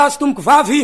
azy tomboko vavy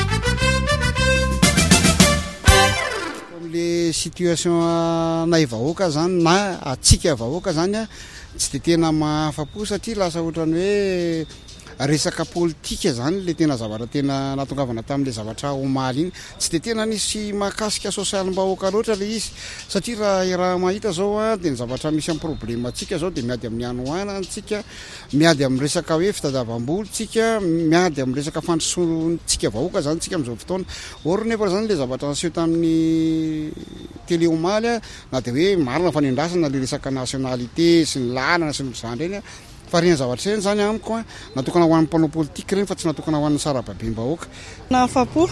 amle situation nay vahoaka zany na atsika vahoaka zany a tsy de tena mahafapo satria lasa ohatrany hoe resaka politika zany le tena zavatra tena natongavana tamin'le zavatra omaly iny tsy de tena nisy mahakasika sosialim-bahoaka loatra le izy satria raha mahita zao a de ny zavatra misy amin'ny problema atsika zao de miady amin'ny anoana tsika miady amin'ny resaka hoe fitadiavam-boly tsika miady amin'ny resaka fandrosoantsika vahoaka zany tsika am'izao fotoana or nefa zany le zavatra naseho tamin'ny télé omaly a na de hoe marina fanendrasana le resaka nationalité sy ny lanana sy ny zany reny a fa reny zavatra reny zany amiko a natokana ho an'ny mpanao politika reny fa tsy natokana ho an'ny sarababem-bahoaka nafapo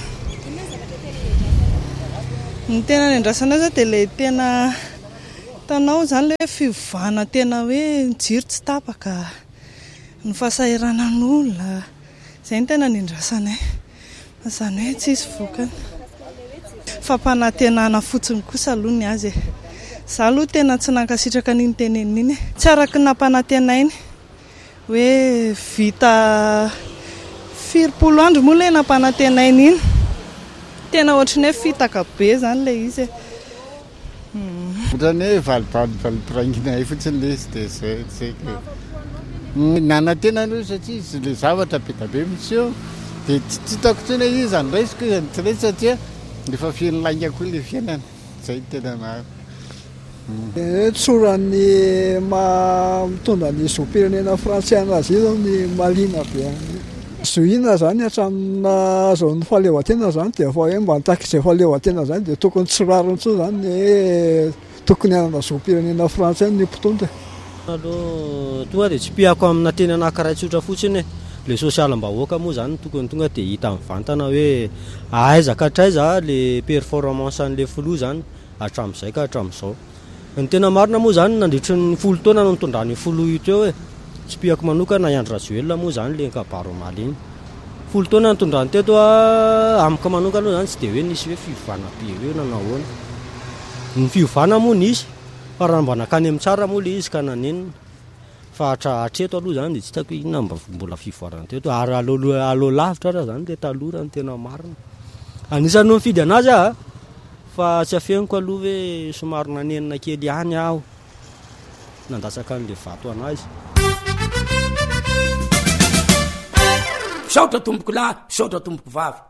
ny tena nendrasana za de le tena tanao zany le fivana tena hoe jiro tsy tapaka ny fahasahiranan'olona zay ny tena nendrasanay zany hoe tsisy vokany fampanantenana fotsiny kosa aloha ny azy za aloha tena tsy nankasitraka n'iny tenen'iny tsy araky nampanantenainy hoe vita 20 andro moa le nampanantenainy iny tena ohatrany hoe fitaka be zany le izy ohatrany hoe valipirangina fotsiny le izy de zay nanantena aloha satria izy le zavatra be da be mitsy de tsy hitako tsena izy zany raisiko izany tsy raisy satria efa fiainy lainga koa le fiainana zay tena maro tsorany mitondra ny zoam-pirenena frantsay anazy io zao ny malina be zoina zany hatramina zao ny fahaleovan-tena zany de fa hoe mba nitaky izay fahaleovan-tena zany de tokony tsirariny tso zany hoe tokony anana zoam-pirenena frantsay ny mpitondra aloha tonga de tsy piako amina tena anankiray tsotra fotsiny le sosialim-bahoaka moa zany tokony tonga de hita mivantana hoe aiza ka hatraiza le performance an'le filoha zany hatramin'izay ka hatramin'izao ny tena marina moa zany nandritry ny 10 taona no nitondrany filoha io teo hoe tsy piako manokana Andry Rajoelina moa zany le kabaro omaly iny 10 taona nitondrany teto amiko manokana aloha zany tsy de hoe nisy hoe fivana be hoe nanahoana ny fivana moa nisy fa raha mba nakany amin'ny tsara moa le izy ka nanenina fa hatreto aloha zany de tsy hitako inona mbola fivoarana teto ary alo lavitra raha zany le taloha ny tena marina anisany no mifidy anazy fa tsy afeniko aloha hoe somary nanenina kely ihany aho nandasaka an'le vato anazy misaotra tomboko lahy misaotra tomboko vavy